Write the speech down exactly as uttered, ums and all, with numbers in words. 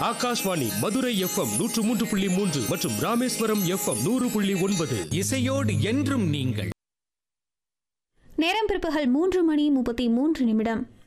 Akashvani Madurai FM நூற்று மூன்று புள்ளி மூன்று மற்றும் ராமேஸ்வரம் எஃப்எம் நூறு புள்ளி ஒன்பது. இசையோடு என்றும் நீங்கள். நேரம் பிற்பகல் மூன்று மணி முப்பத்தி மூன்று நிமிடம்.